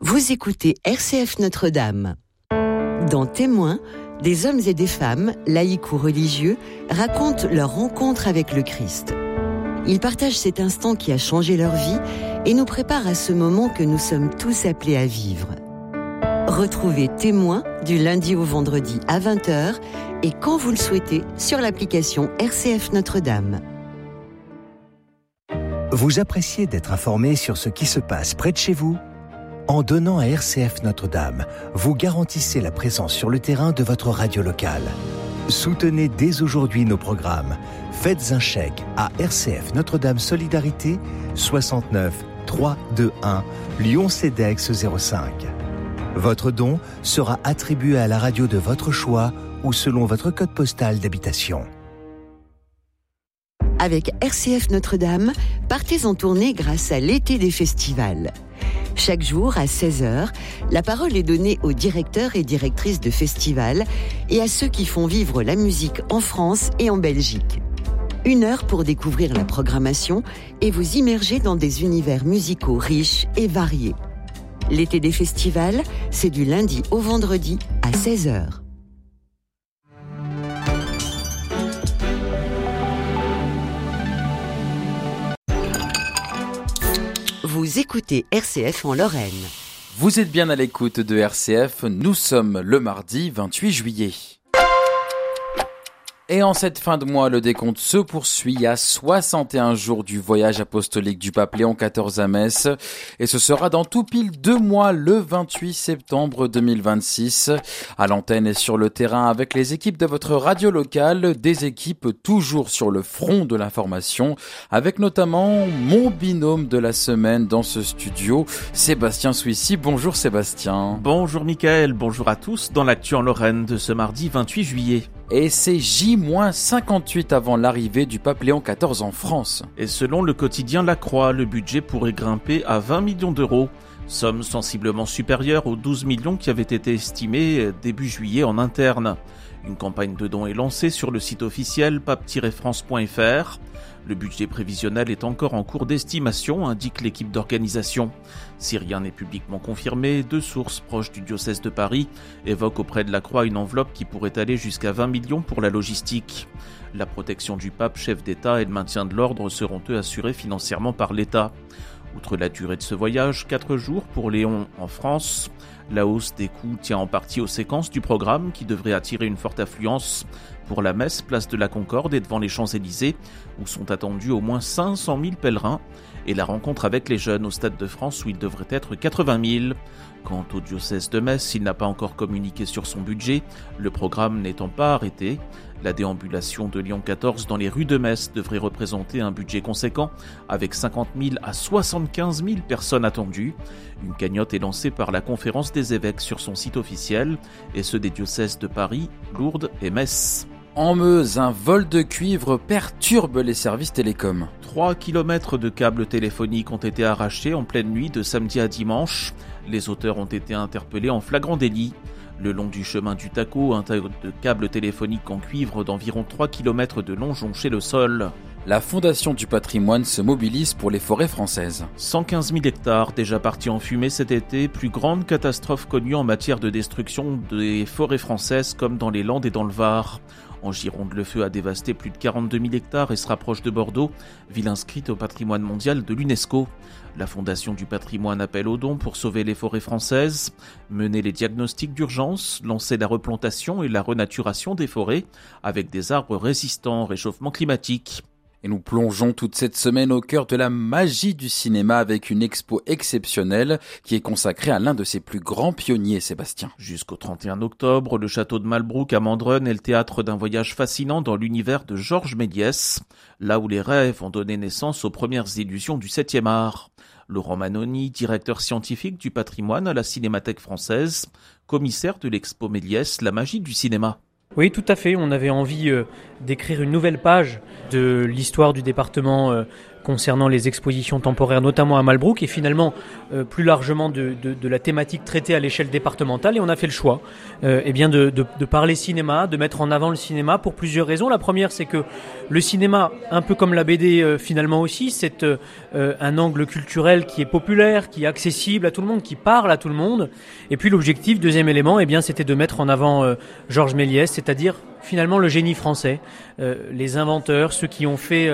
Vous écoutez RCF Notre-Dame. Dans Témoins, des hommes et des femmes, laïcs ou religieux, racontent leur rencontre avec le Christ. Ils partagent cet instant qui a changé leur vie et nous préparent à ce moment que nous sommes tous appelés à vivre. Retrouvez Témoins du lundi au vendredi à 20h et quand vous le souhaitez sur l'application RCF Notre-Dame. Vous appréciez d'être informé sur ce qui se passe près de chez vous ? En donnant à RCF Notre-Dame, vous garantissez la présence sur le terrain de votre radio locale. Soutenez dès aujourd'hui nos programmes. Faites un chèque à RCF Notre-Dame Solidarité 69 321 Lyon-CEDEX 05. Votre don sera attribué à la radio de votre choix ou selon votre code postal d'habitation. Avec RCF Notre-Dame, partez en tournée grâce à l'été des festivals. Chaque jour, à 16h, la parole est donnée aux directeurs et directrices de festivals et à ceux qui font vivre la musique en France et en Belgique. 1 heure pour découvrir la programmation et vous immerger dans des univers musicaux riches et variés. L'été des festivals, c'est du lundi au vendredi à 16h. Vous écoutez RCF en Lorraine. Vous êtes bien à l'écoute de RCF, nous sommes le mardi 28 juillet. Et en cette fin de mois, le décompte se poursuit à 61 jours du voyage apostolique du pape Léon XIV à Metz. Et ce sera dans tout pile 2 mois, le 28 septembre 2026. À l'antenne et sur le terrain avec les équipes de votre radio locale, des équipes toujours sur le front de l'information, avec notamment mon binôme de la semaine dans ce studio, Sébastien Souissy. Bonjour Sébastien. Bonjour Mickaël, bonjour à tous dans l'actu en Lorraine de ce mardi 28 juillet. Et c'est J-58 avant l'arrivée du pape Léon XIV en France. Et selon le quotidien La Croix, le budget pourrait grimper à 20 millions d'euros, somme sensiblement supérieure aux 12 millions qui avaient été estimés début juillet en interne. Une campagne de dons est lancée sur le site officiel pape-france.fr. Le budget prévisionnel est encore en cours d'estimation, indique l'équipe d'organisation. Si rien n'est publiquement confirmé, 2 sources proches du diocèse de Paris évoquent auprès de la Croix une enveloppe qui pourrait aller jusqu'à 20 millions pour la logistique. La protection du pape, chef d'État, et le maintien de l'ordre seront eux assurés financièrement par l'État. Outre la durée de ce voyage, 4 jours pour Léon en France. La hausse des coûts tient en partie aux séquences du programme qui devrait attirer une forte affluence pour la messe place de la Concorde et devant les Champs-Élysées où sont attendus au moins 500 000 pèlerins et la rencontre avec les jeunes au Stade de France où il devrait être 80 000. Quant au diocèse de Metz, il n'a pas encore communiqué sur son budget, le programme n'étant pas arrêté. La déambulation de Léon XIV dans les rues de Metz devrait représenter un budget conséquent, avec 50 000 à 75 000 personnes attendues. Une cagnotte est lancée par la Conférence des évêques sur son site officiel, et ceux des diocèses de Paris, Lourdes et Metz. En Meuse, un vol de cuivre perturbe les services télécoms. 3 kilomètres de câbles téléphoniques ont été arrachés en pleine nuit de samedi à dimanche. Les auteurs ont été interpellés en flagrant délit. Le long du chemin du Taco, un tas de câbles téléphoniques en cuivre d'environ 3 km de long jonchait le sol. La Fondation du patrimoine se mobilise pour les forêts françaises. 115 000 hectares déjà partis en fumée cet été, plus grande catastrophe connue en matière de destruction des forêts françaises comme dans les Landes et dans le Var. En Gironde, le feu a dévasté plus de 42 000 hectares et se rapproche de Bordeaux, ville inscrite au patrimoine mondial de l'UNESCO. La Fondation du patrimoine appelle aux dons pour sauver les forêts françaises, mener les diagnostics d'urgence, lancer la replantation et la renaturation des forêts avec des arbres résistants au réchauffement climatique. Et nous plongeons toute cette semaine au cœur de la magie du cinéma avec une expo exceptionnelle qui est consacrée à l'un de ses plus grands pionniers, Sébastien. Jusqu'au 31 octobre, le château de Malbrouck à Mandronne est le théâtre d'un voyage fascinant dans l'univers de Georges Méliès, là où les rêves ont donné naissance aux premières illusions du 7e art. Laurent Manoni, directeur scientifique du patrimoine à la Cinémathèque française, commissaire de l'expo Méliès, la magie du cinéma. Oui, tout à fait. On avait envie d'écrire une nouvelle page de l'histoire du département concernant les expositions temporaires, notamment à Malbrouck, et finalement plus largement de la thématique traitée à l'échelle départementale. Et on a fait le choix de parler cinéma, de mettre en avant le cinéma pour plusieurs raisons. La première, c'est que le cinéma, un peu comme la BD finalement aussi, c'est un angle culturel qui est populaire, qui est accessible à tout le monde, qui parle à tout le monde. Et puis l'objectif, deuxième élément, c'était de mettre en avant Georges Méliès, c'est-à-dire finalement le génie français, les inventeurs, ceux qui ont fait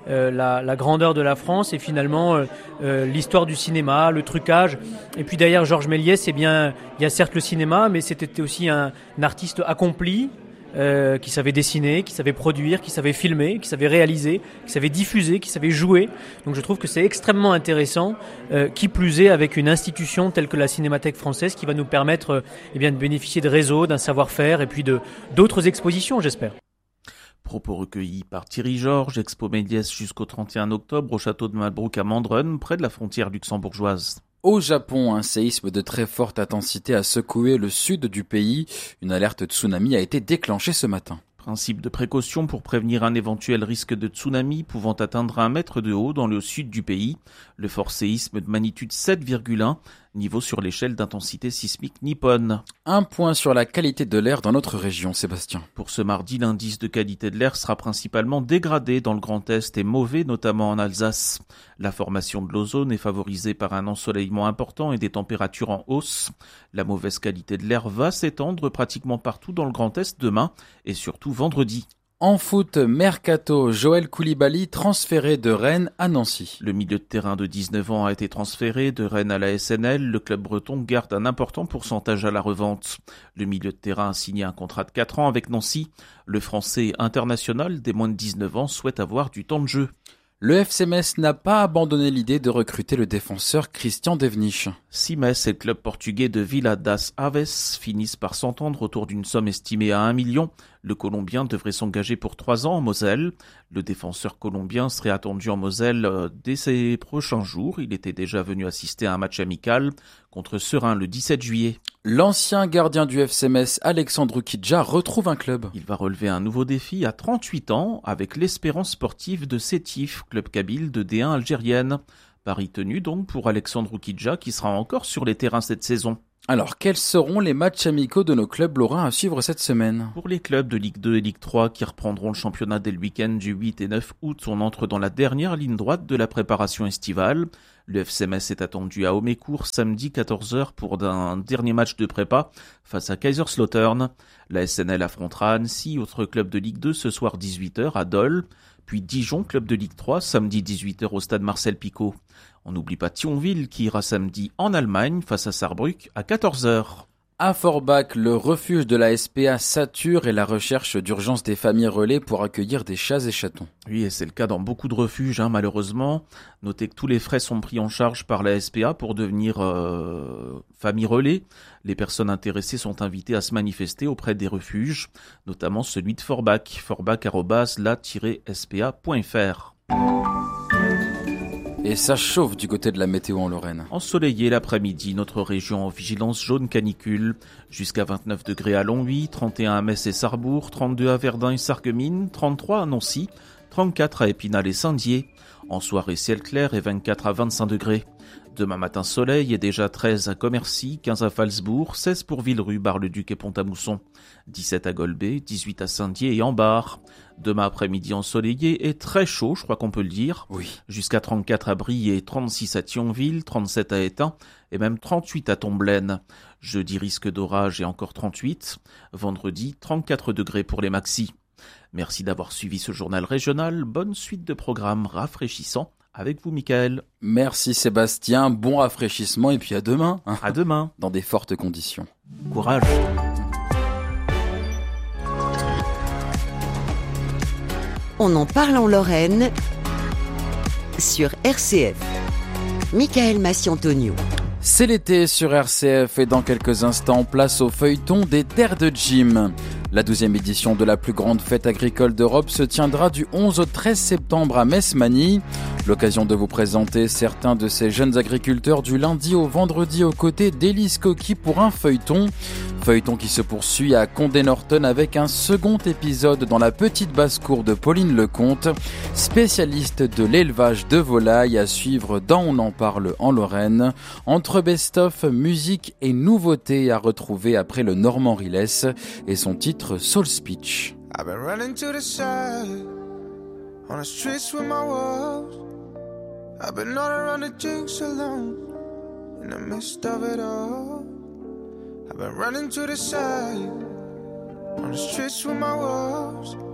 la grandeur de la France et finalement l'histoire du cinéma, le trucage. Et puis derrière Georges Méliès, il y a certes le cinéma, mais c'était aussi un artiste accompli, qui savait dessiner, qui savait produire, qui savait filmer, qui savait réaliser, qui savait diffuser, qui savait jouer. Donc je trouve que c'est extrêmement intéressant, qui plus est avec une institution telle que la Cinémathèque française qui va nous permettre de bénéficier de réseaux, d'un savoir-faire et puis d'autres expositions, j'espère. Propos recueillis par Thierry Georges, Expo Méliès jusqu'au 31 octobre au château de Malbrouck à Mandronne, près de la frontière luxembourgeoise. Au Japon, un séisme de très forte intensité a secoué le sud du pays. Une alerte tsunami a été déclenchée ce matin. Principe de précaution pour prévenir un éventuel risque de tsunami pouvant atteindre 1 mètre de haut dans le sud du pays. Le fort séisme de magnitude 7,1, niveau sur l'échelle d'intensité sismique nippone. Un point sur la qualité de l'air dans notre région, Sébastien. Pour ce mardi, l'indice de qualité de l'air sera principalement dégradé dans le Grand Est et mauvais, notamment en Alsace. La formation de l'ozone est favorisée par un ensoleillement important et des températures en hausse. La mauvaise qualité de l'air va s'étendre pratiquement partout dans le Grand Est demain et surtout vendredi. En foot, Mercato, Joël Koulibaly transféré de Rennes à Nancy. Le milieu de terrain de 19 ans a été transféré de Rennes à la SNL. Le club breton garde un important pourcentage à la revente. Le milieu de terrain a signé un contrat de 4 ans avec Nancy. Le Français international des moins de 19 ans souhaite avoir du temps de jeu. Le FC Metz n'a pas abandonné l'idée de recruter le défenseur Christian Devnich. Si Metz et le club portugais de Vila das Aves finissent par s'entendre autour d'une somme estimée à 1 million, le Colombien devrait s'engager pour 3 ans en Moselle. Le défenseur colombien serait attendu en Moselle dès ces prochains jours. Il était déjà venu assister à un match amical contre Seraing le 17 juillet. L'ancien gardien du FC Metz, Alexandre Oukidja, retrouve un club. Il va relever un nouveau défi à 38 ans avec l'Espérance sportive de Sétif, club kabyle de D1 algérienne. Pari tenu donc pour Alexandre Oukidja qui sera encore sur les terrains cette saison. Alors, quels seront les matchs amicaux de nos clubs lorrains à suivre cette semaine ? Pour les clubs de Ligue 2 et Ligue 3 qui reprendront le championnat dès le week-end du 8 et 9 août, on entre dans la dernière ligne droite de la préparation estivale. Le FC Metz est attendu à Homécourt samedi 14h pour un dernier match de prépa face à Kaiserslautern. La SNL affrontera Annecy, autre club de Ligue 2, ce soir 18h à Dole. Puis Dijon, club de Ligue 3, samedi 18h au stade Marcel Picot. On n'oublie pas Thionville qui ira samedi en Allemagne face à Saarbrück à 14h. À Forbach, le refuge de la SPA sature et la recherche d'urgence des familles relais pour accueillir des chats et chatons. Oui, et c'est le cas dans beaucoup de refuges, malheureusement. Notez que tous les frais sont pris en charge par la SPA pour devenir famille relais. Les personnes intéressées sont invitées à se manifester auprès des refuges, notamment celui de Forbach, forbach@la-spa.fr. Et ça chauffe du côté de la météo en Lorraine. Ensoleillé l'après-midi, notre région en vigilance jaune canicule. Jusqu'à 29 degrés à Longwy, 31 à Metz et Sarrebourg, 32 à Verdun et Sarreguemines, 33 à Nancy, 34 à Épinal et Saint-Dié. En soirée, ciel clair et 24 à 25 degrés. Demain matin, soleil et déjà 13 à Commercy, 15 à Falsbourg, 16 pour Villerue, Bar-le-Duc et Pont-à-Mousson, 17 à Golbet, 18 à Saint-Dié et Ambar. Demain après-midi ensoleillé et très chaud, je crois qu'on peut le dire. Oui. Jusqu'à 34 à Briey, 36 à Thionville, 37 à Étain et même 38 à Tomblaine. Jeudi, risque d'orage et encore 38. Vendredi, 34 degrés pour les maxis. Merci d'avoir suivi ce journal régional. Bonne suite de programmes rafraîchissants. Avec vous, Mickaël. Merci Sébastien, bon rafraîchissement et puis à demain. À demain. Dans des fortes conditions. Courage. On en parle en Lorraine sur RCF. Mickaël Massiantonio. C'est l'été sur RCF et dans quelques instants, place au feuilleton des terres de Jim. La 12e édition de la plus grande fête agricole d'Europe se tiendra du 11 au 13 septembre à Metz-Magny. L'occasion de vous présenter certains de ces jeunes agriculteurs du lundi au vendredi aux côtés d'Élise Coqui pour un feuilleton. Feuilleton qui se poursuit à Condé-Norton avec un second épisode dans la petite basse-cour de Pauline Lecomte, spécialiste de l'élevage de volailles à suivre dans On en parle en Lorraine. Entre best-of, musique et nouveautés à retrouver après le Normand Riles et son titre Soul Speech. I've been running to the side on the streets with my walls. I've been on a run to jinx alone in the midst of it all. I've been running to the side on the streets with my walls.